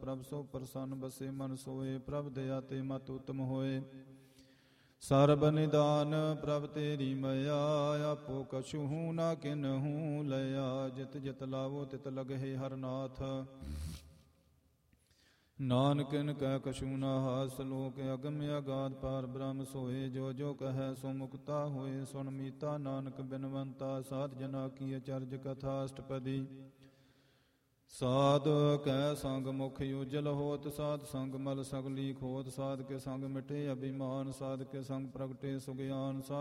ਪ੍ਰਭ ਸੋ ਪ੍ਰਸੰਨ ਬਸੇ ਮਨ ਸੋਏ। ਪ੍ਰਭ ਦਇਆ ਤੇ ਮਤ ਉਤਮ ਹੋਏ। ਸਰਬ ਨਿਦਾਨ ਪ੍ਰਭ ਤੇਰੀ ਮਇਆ, ਆਪੋ ਕਛੂ ਨਾ ਕਿਨਹੂ ਲਿਆ। ਜਿਤ ਜਿਤ ਲਾਵੋ ਤਿਤ ਲਗਹਿ ਹਰ ਨਾਥ, ਨਾਨਕਿਨ ਕਹਿ ਕਛੂ ਨਾ ਹਾਸ। ਲੋਕ ਅਗਮ ਅਗਾਧ ਪਾਰ ਬ੍ਰਹਮ ਸੋਏ। ਜੋ ਜੋ ਕਹੈ ਸੋ ਮੁਕਤਾ ਹੋਏ। ਸੁਣ ਮੀਤਾ ਨਾਨਕ ਬਿਨਵੰਤਾ, ਸਾਧ ਜਨਾ ਕੀ ਅਚਰਜ ਕਥਾ ਅਸ਼ਟਪਦੀ। ਸਾਧ ਕੈ ਸੰਗ ਮੁਖ ਉਜਲ ਹੋਤ, ਸਾਧ ਸੰਗ ਮਲ ਸਗਲੀ ਖੋਤ। ਸਾਧ ਕੇ ਸੰਗ ਮਿਟੇ ਅਭਿਮਾਨ, ਸਾਧ ਕੇ ਸੰਗ ਪ੍ਰਗਟੇ ਸੁਗਿਆਨ।